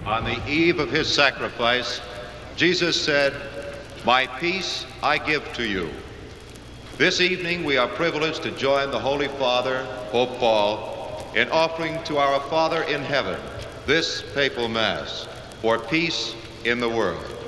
On the eve of his sacrifice, Jesus said, "My peace I give to you." This evening we are privileged to join the Holy Father, Pope Paul, in offering to our Father in heaven this papal Mass for peace in the world.